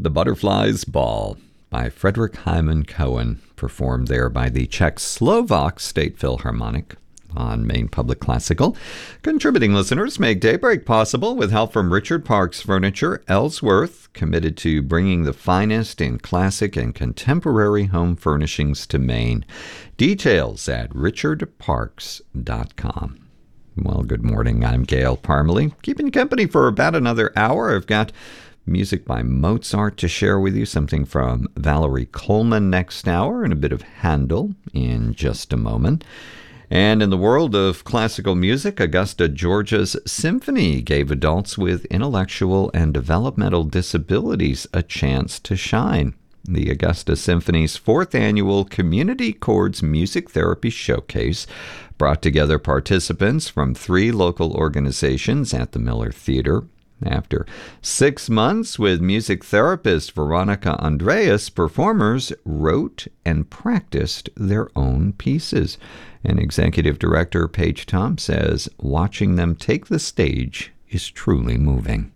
The Butterflies Ball by Frederick Hyman Cohen, performed there by the Czech-Slovak State Philharmonic on Maine Public Classical. Contributing listeners make Daybreak possible with help from Richard Parks Furniture, Ellsworth, committed to bringing the finest in classic and contemporary home furnishings to Maine. Details at richardparks.com. Well, good morning. I'm Gail Parmalee, keeping you company for about another hour. I've got music by Mozart to share with you, something from Valerie Coleman next hour, and a bit of Handel in just a moment. And in the world of classical music, Augusta, Georgia's Symphony gave adults with intellectual and developmental disabilities a chance to shine. The Augusta Symphony's 4th annual Community Chords Music Therapy Showcase brought together participants from 3 local organizations at the Miller Theater. After 6 months with music therapist Veronica Andreas, performers wrote and practiced their own pieces. And Executive Director Paige Tom says watching them take the stage is truly moving.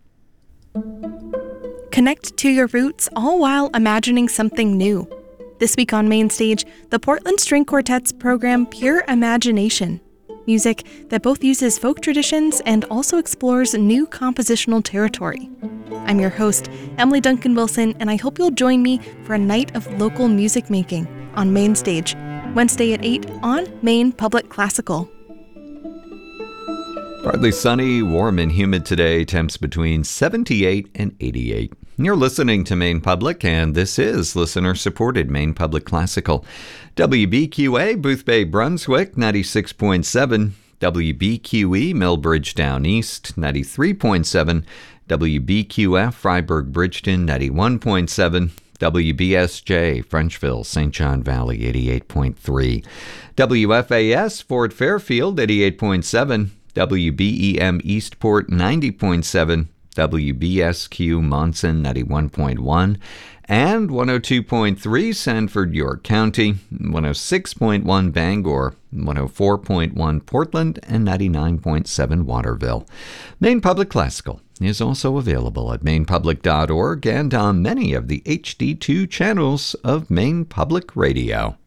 Connect to your roots, all while imagining something new. This week on Main Stage, the Portland String Quartet's program Pure Imagination. Music that both uses folk traditions and also explores new compositional territory. I'm your host, Emily Duncan Wilson, and I hope you'll join me for a night of local music making on Main Stage, Wednesday at 8 on Maine Public Classical. Partly sunny, warm and humid today, temps between 78 and 88. You're listening to Maine Public, and this is listener-supported Maine Public Classical. WBQA, Boothbay, Brunswick, 96.7. WBQE, Millbridge Down East, 93.7. WBQF, Freiburg, Bridgeton, 91.7. WBSJ, Frenchville, St. John Valley, 88.3. WFAS, Fort Fairfield, 88.7. WBEM, Eastport, 90.7. WBSQ, Monson, 91.1. And 102.3, Sanford, York County, 106.1, Bangor, 104.1, Portland, and 99.7, Waterville. Maine Public Classical is also available at mainepublic.org and on many of the HD2 channels of Maine Public Radio.